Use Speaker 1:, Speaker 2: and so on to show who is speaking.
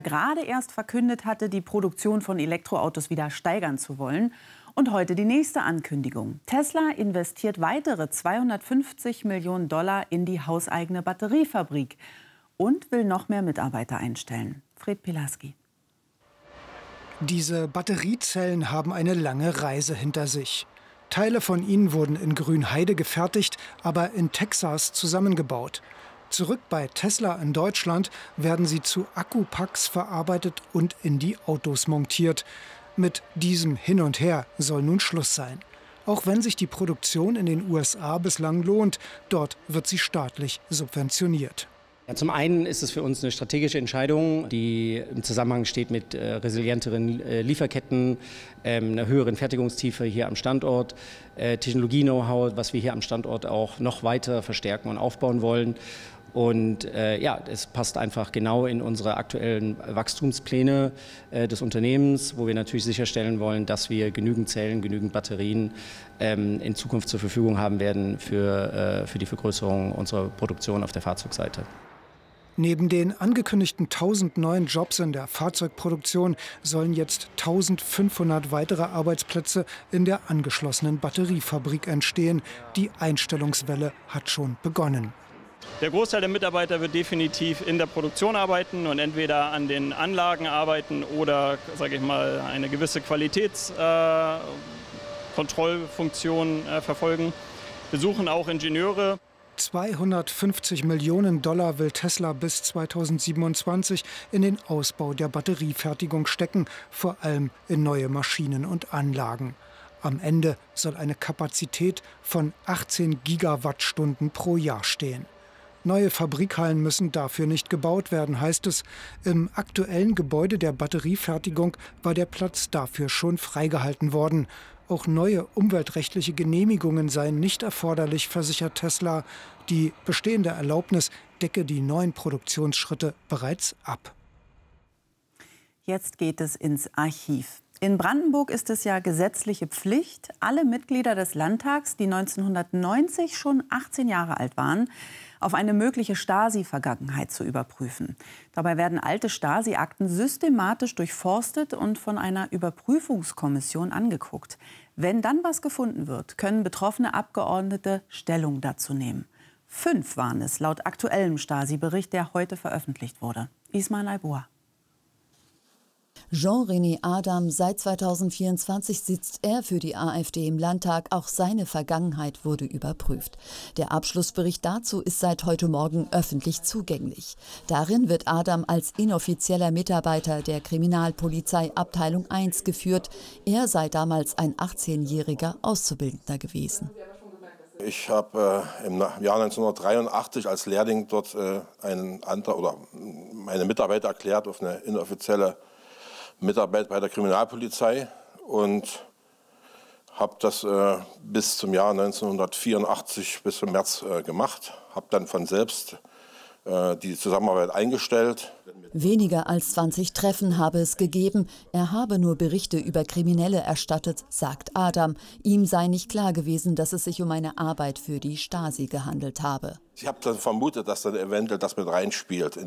Speaker 1: Gerade erst verkündet hatte, die Produktion von Elektroautos wieder steigern zu wollen. Und heute die nächste Ankündigung. Tesla investiert weitere 250 Millionen Dollar in die hauseigene Batteriefabrik und will noch mehr Mitarbeiter einstellen. Fred Pilaski.
Speaker 2: Diese Batteriezellen haben eine lange Reise hinter sich. Teile von ihnen wurden in Grünheide gefertigt, aber in Texas zusammengebaut. Zurück bei Tesla in Deutschland werden sie zu Akkupacks verarbeitet und in die Autos montiert. Mit diesem Hin und Her soll nun Schluss sein. Auch wenn sich die Produktion in den USA bislang lohnt, dort wird sie staatlich subventioniert.
Speaker 3: Ja, zum einen ist es für uns eine strategische Entscheidung, die im Zusammenhang steht mit resilienteren Lieferketten, einer höheren Fertigungstiefe hier am Standort, Technologie-Know-how, was wir hier am Standort auch noch weiter verstärken und aufbauen wollen. Und es passt einfach genau in unsere aktuellen Wachstumspläne des Unternehmens, wo wir natürlich sicherstellen wollen, dass wir genügend Zellen, genügend Batterien in Zukunft zur Verfügung haben werden für die Vergrößerung unserer Produktion auf der Fahrzeugseite.
Speaker 2: Neben den angekündigten 1000 neuen Jobs in der Fahrzeugproduktion sollen jetzt 1500 weitere Arbeitsplätze in der angeschlossenen Batteriefabrik entstehen. Die Einstellungswelle hat schon begonnen.
Speaker 4: Der Großteil der Mitarbeiter wird definitiv in der Produktion arbeiten und entweder an den Anlagen arbeiten oder, sage ich mal, eine gewisse Qualitätskontrollfunktion verfolgen. Wir suchen auch Ingenieure.
Speaker 2: 250 Millionen Dollar will Tesla bis 2027 in den Ausbau der Batteriefertigung stecken, vor allem in neue Maschinen und Anlagen. Am Ende soll eine Kapazität von 18 Gigawattstunden pro Jahr stehen. Neue Fabrikhallen müssen dafür nicht gebaut werden, heißt es. Im aktuellen Gebäude der Batteriefertigung war der Platz dafür schon freigehalten worden. Auch neue umweltrechtliche Genehmigungen seien nicht erforderlich, versichert Tesla. Die bestehende Erlaubnis decke die neuen Produktionsschritte bereits ab.
Speaker 1: Jetzt geht es ins Archiv. In Brandenburg ist es ja gesetzliche Pflicht, alle Mitglieder des Landtags, die 1990 schon 18 Jahre alt waren, auf eine mögliche Stasi-Vergangenheit zu überprüfen. Dabei werden alte Stasi-Akten systematisch durchforstet und von einer Überprüfungskommission angeguckt. Wenn dann was gefunden wird, können betroffene Abgeordnete Stellung dazu nehmen. 5 waren es laut aktuellem Stasi-Bericht, der heute veröffentlicht wurde. Ismail Albour.
Speaker 5: Jean-René Adam, seit 2024 sitzt er für die AfD im Landtag. Auch seine Vergangenheit wurde überprüft. Der Abschlussbericht dazu ist seit heute Morgen öffentlich zugänglich. Darin wird Adam als inoffizieller Mitarbeiter der Kriminalpolizei Abteilung 1 geführt. Er sei damals ein 18-jähriger Auszubildender gewesen.
Speaker 6: Ich habe im Jahr 1983 als Lehrling dort meine Mitarbeit erklärt auf eine inoffizielle Mitarbeit bei der Kriminalpolizei und habe das bis zum Jahr 1984 bis zum März gemacht, habe dann von selbst die Zusammenarbeit eingestellt.
Speaker 5: Weniger als 20 Treffen habe es gegeben. Er habe nur Berichte über Kriminelle erstattet, sagt Adam. Ihm sei nicht klar gewesen, dass es sich um eine Arbeit für die Stasi gehandelt habe.
Speaker 6: Ich habe dann vermutet, dass dann eventuell das mit reinspielt